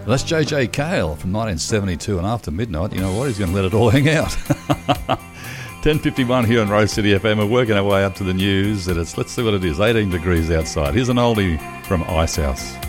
Well, that's JJ Cale from 1972, and after midnight, you know what, he's going to let it all hang out. 10:51 here on Rose City FM. We're working our way up to the news. Let's see what it is, 18 degrees outside. Here's an oldie from Icehouse.